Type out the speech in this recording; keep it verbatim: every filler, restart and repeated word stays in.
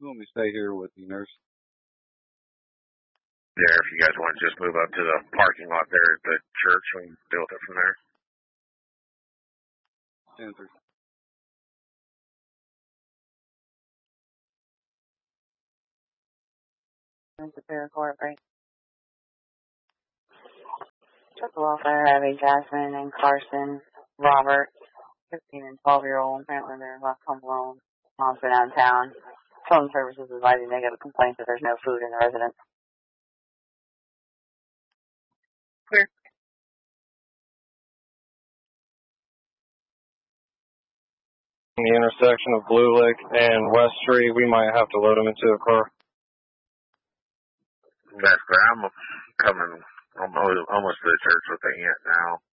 You want me to stay here with you, nurse? Yeah, if you guys want to just move up to the parking lot there at the church, we can deal with it from there. Answer. Superior Court, right? Took welfare having Jasmine and Carson, Robert, fifteen and twelve year old. Apparently they're left home alone. Mom's been out of town. Phone services advising they get a complaint that there's no food in the residence. Clear. In the intersection of Blue Lake and West Street, we might have to load them into a car. That's great. I'm coming almost, almost to the church with the aunt now.